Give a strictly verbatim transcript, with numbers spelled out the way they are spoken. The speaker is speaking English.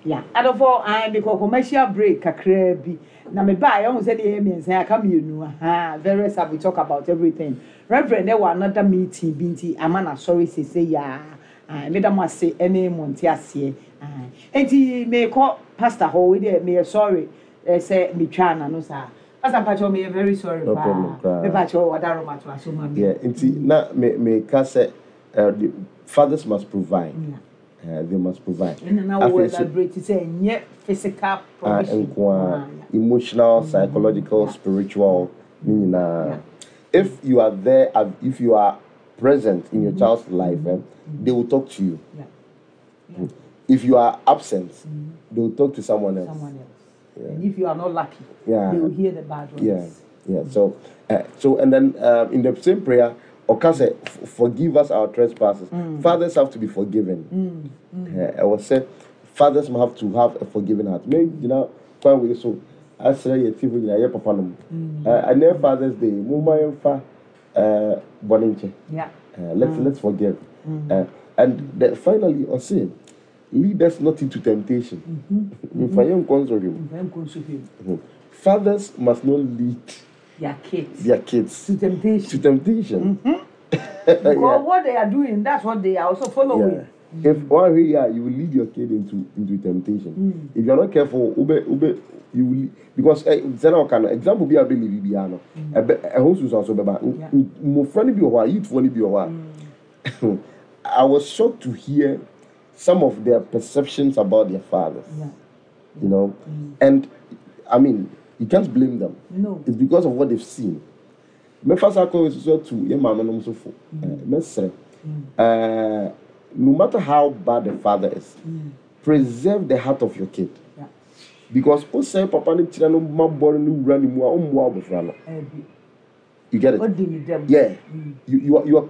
Yeah. And for I because commercial break kakra bi. Na me buy I say the me say aka me nu. Ah, very sad we talk about everything. Reverend there was another meeting binti amana sorry say say ya. Ah, me da mo say any monte ase. Ah. Enti me call pastor ho we there me sorry. Eh say me twa na no sa. Pastor Pacho me very sorry. No problem. Me Pacho wadaro matwa so ma. Yeah, enti na me me ka say uh, the fathers must provide. Yeah. Uh, they must provide. And now we elaborate to say yeah, physical provision, uh, uh, emotional, mm-hmm. psychological, yeah. spiritual. Mm-hmm. Yeah. If you are there, if you are present in your mm-hmm. child's life, mm-hmm. eh, they will talk to you. Yeah. Yeah. If you are absent, mm-hmm. they will talk to someone else. Someone else. Yeah. And if you are not lucky, yeah. they will hear the bad ones. Yeah, yeah. So, uh, so and then uh, in the same prayer. Okay, say, forgive us our trespasses. Mm. Fathers have to be forgiven. Mm. Mm. Uh, I was said, fathers have to have a forgiving heart. Maybe you know, quite we so. I say, you people, you know, papa no. I never Father's Day. Mumma yonfa, uh, boninche. Yeah. Uh, let's mm. let's forgive. Mm. Uh, and the, finally, I say, lead us not into temptation. Mm-hmm. Mm-hmm. Fathers must not lead. Their kids. Their kids. To temptation. To temptation. Mm-hmm. Because yeah. what they are doing, that's what they are also following. Yeah. Mm-hmm. If one here, you will lead your kid into into temptation. Mm. If you are not careful, ube, ube, you will because example be a baby biano. A host was also beba. Mo friendly be or youth funny be or I was shocked to hear some of their perceptions about their fathers. Yeah. You know, mm. and I mean. You can't blame them. No. It's because of what they've seen. Me first I call is to your mama no so for. Me say, uh, no matter how bad the father is, mm. preserve the heart of your kid. Yeah. Because who say papa ni chira no mabor no wura ni mu a o mu a obofra no. You get it? What do you them? Yeah. Mm. You you are, you are